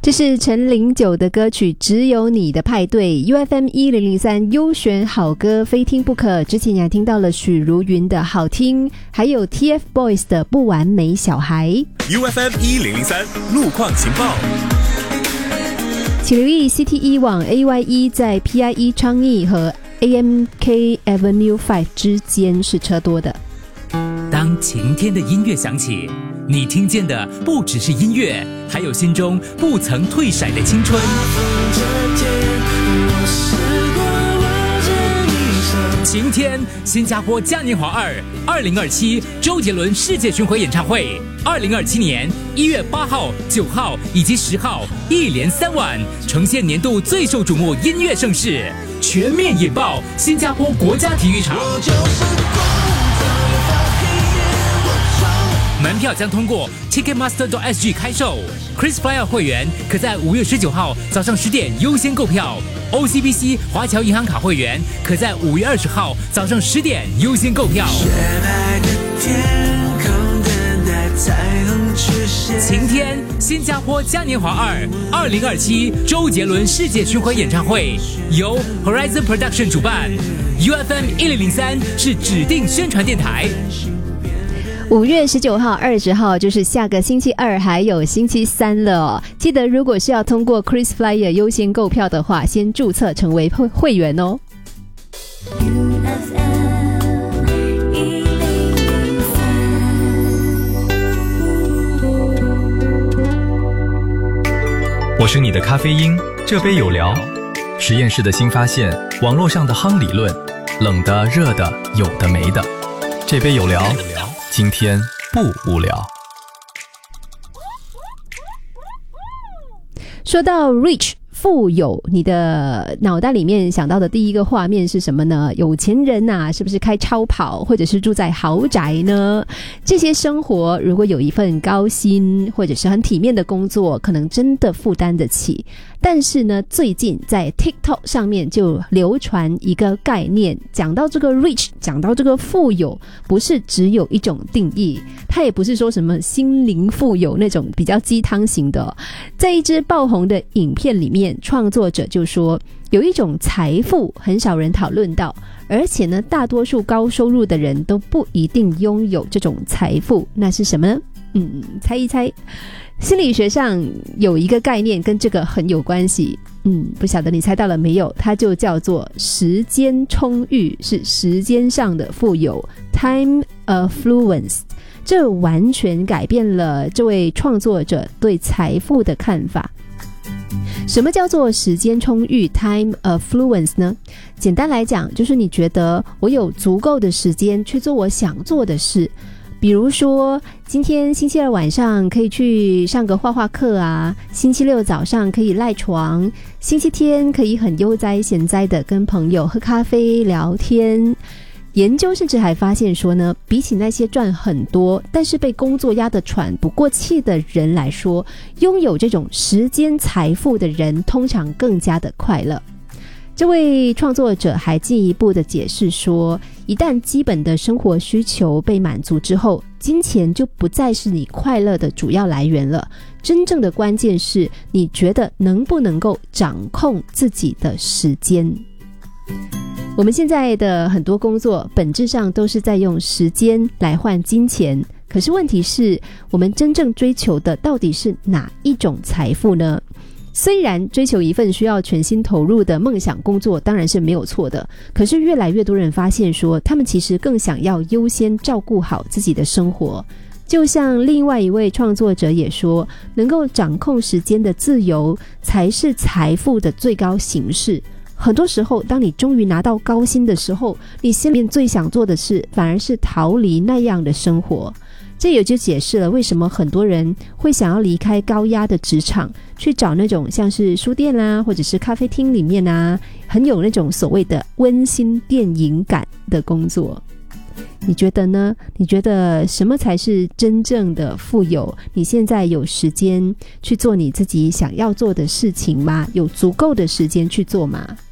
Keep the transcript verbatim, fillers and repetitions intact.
这是陈零九的歌曲《只有你的派对》， U F M 一零零三优选好歌非听不可。之前也还听到了许茹芸的好听，还有 T F Boys 的不完美小孩。 U F M 一零零三路况情报， 请留意 C T E 往 A Y E 在 P I E 昌邑和 A M K Avenue 五之间是车多的。 当晴天的音乐响起，你听见的不只是音乐，还有心中不曾退闪的青春。晴天，新加坡嘉年华二二零二七周杰伦世界巡回演唱会，二零二七年一月八号、九号以及十号，一连三晚，呈现年度最受瞩目音乐盛事，全面引爆新加坡国家体育场。门票将通过 Ticketmaster 点 S G 开售 ，KrisFlyer 会员可在五月十九号早上十点优先购票 ，O C B C 华侨银行卡会员可在五月二十号早上十点优先购票。晴天，新加坡嘉年华二二零二七周杰伦世界巡回演唱会由 Horizon Production 主办 ，U F M 一零零三是指定宣传电台。 五月十九号、二十号就是下个星期二还有星期三了哦。记得如果是要通过 KrisFlyer 优先购票的话，先注册成为会员哦。 我是你的咖啡因，这杯有聊。实验室的新发现，网络上的夯理论，冷的、热的，有的没的。这杯有聊，今天不无聊。 说到 rich 富有，你的脑袋里面想到的第一个画面是什么呢？有钱人啊，是不是开超跑或者是住在豪宅呢？这些生活如果有一份高薪或者是很体面的工作，可能真的负担得起。但是呢，最近在 TikTok 上面就流传一个概念，讲到这个 rich， 讲到这个富有，不是只有一种定义，它也不是说什么心灵富有那种比较鸡汤型的。在一支爆红的影片里面，创作者就说有一种财富很少人讨论到，而且呢，大多数高收入的人都不一定拥有这种财富，那是什么呢？嗯，猜一猜。心理学上有一个概念跟这个很有关系，嗯，不晓得你猜到了没有？它就叫做时间充裕，是时间上的富有 ，time affluence。这完全改变了这位创作者对财富的看法。什么叫做时间充裕 time affluence 呢？简单来讲，就是你觉得我有足够的时间去做我想做的事。比如说今天星期二晚上可以去上个画画课啊，星期六早上可以赖床，星期天可以很悠哉闲哉的跟朋友喝咖啡聊天。研究甚至还发现说呢，比起那些赚很多但是被工作压得喘不过气的人来说，拥有这种时间财富的人通常更加的快乐。这位创作者还进一步的解释说，一旦基本的生活需求被满足之后，金钱就不再是你快乐的主要来源了。真正的关键是你觉得能不能够掌控自己的时间。我们现在的很多工作本质上都是在用时间来换金钱，可是问题是我们真正追求的到底是哪一种财富呢？虽然追求一份需要全心投入的梦想工作当然是没有错的，可是越来越多人发现说，他们其实更想要优先照顾好自己的生活。就像另外一位创作者也说，能够掌控时间的自由才是财富的最高形式。很多时候，当你终于拿到高薪的时候，你心里面最想做的事反而是逃离那样的生活。这也就解释了为什么很多人会想要离开高压的职场，去找那种像是书店啦，或者是咖啡厅里面啊，很有那种所谓的温馨电影感的工作。你觉得呢？你觉得什么才是真正的富有？你现在有时间去做你自己想要做的事情吗？有足够的时间去做吗？